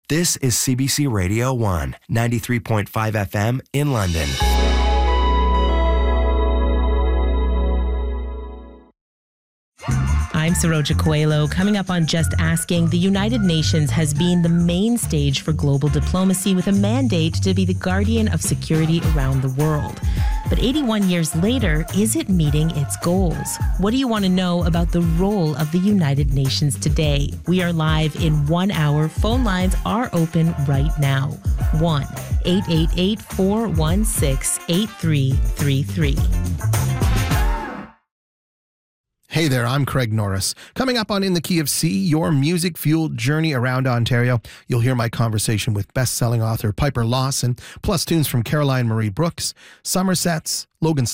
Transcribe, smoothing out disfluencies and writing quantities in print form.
This is CBC Radio 1, 93.5 FM in London. I'm Saroja Coelho. Coming up on Just Asking, the United Nations has been the main stage for global diplomacy with a mandate to be the guardian of security around the world. But 81 years later, is it meeting its goals? What do you want to know about the role of the United Nations today? We are live in 1 hour. Phone lines are open right now. 1-888-416-8333. Hey there, I'm Craig Norris. Coming up on In the Key of C, your music-fueled journey around Ontario. You'll hear my conversation with best-selling author Piper Lawson, plus tunes from Caroline Marie Brooks, Somersets, Logan